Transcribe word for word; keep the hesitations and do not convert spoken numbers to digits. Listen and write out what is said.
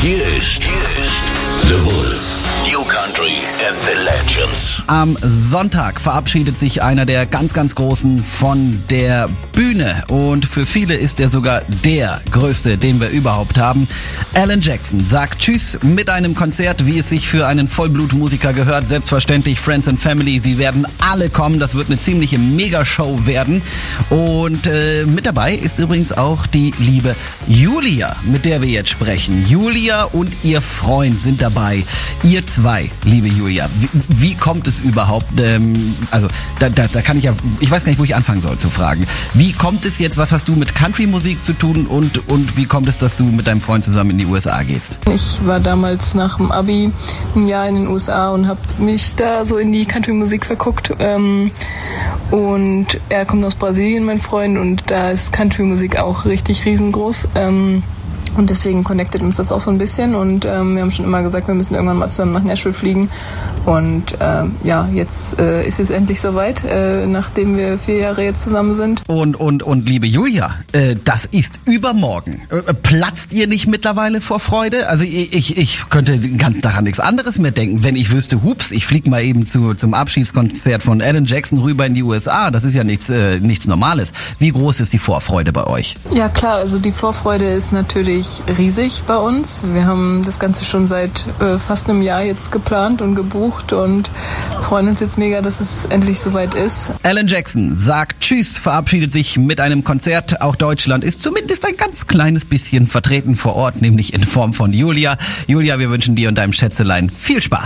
Hier ist, hier ist The Wolf. New Country and the Legends. Am Sonntag verabschiedet sich einer der ganz, ganz Großen von der Bühne. Und für viele ist er sogar der Größte, den wir überhaupt haben. Alan Jackson sagt Tschüss mit einem Konzert, wie es sich für einen Vollblutmusiker gehört. Selbstverständlich Friends and Family, sie werden alle kommen. Das wird eine ziemliche Megashow werden. Und äh, mit dabei ist übrigens auch die liebe Julia, mit der wir jetzt sprechen. Julia und ihr Freund sind dabei. Ihr zwei, liebe Julia, wie, wie kommt es überhaupt, ähm, also da, da, da kann ich ja, ich weiß gar nicht, wo ich anfangen soll zu fragen. Wie kommt es jetzt, was hast du mit Country-Musik zu tun und, und wie kommt es, dass du mit deinem Freund zusammen in die U S A gehst? Ich war damals nach dem Abi ein Jahr in den U S A und habe mich da so in die Country-Musik verguckt. Ähm, und er kommt aus Brasilien, mein Freund, und da ist Country-Musik auch richtig riesengroß. Ähm, Und deswegen connectet uns das auch so ein bisschen und ähm, wir haben schon immer gesagt, wir müssen irgendwann mal zusammen nach Nashville fliegen und ähm, ja, jetzt äh, ist es endlich soweit, äh, nachdem wir vier Jahre jetzt zusammen sind. Und und und liebe Julia, äh, das ist übermorgen. Äh, platzt ihr nicht mittlerweile vor Freude? Also ich, ich, ich könnte den ganzen Tag an nichts anderes mehr denken, wenn ich wüsste, hups, ich flieg mal eben zu zum Abschiedskonzert von Alan Jackson rüber in die U S A. Das ist ja nichts äh, nichts Normales. Wie groß ist die Vorfreude bei euch? Ja klar, also die Vorfreude ist natürlich riesig bei uns. Wir haben das Ganze schon seit äh, fast einem Jahr jetzt geplant und gebucht und freuen uns jetzt mega, dass es endlich soweit ist. Alan Jackson sagt Tschüss, verabschiedet sich mit einem Konzert. Auch Deutschland ist zumindest ein ganz kleines bisschen vertreten vor Ort, nämlich in Form von Julia. Julia, wir wünschen dir und deinem Schätzelein viel Spaß.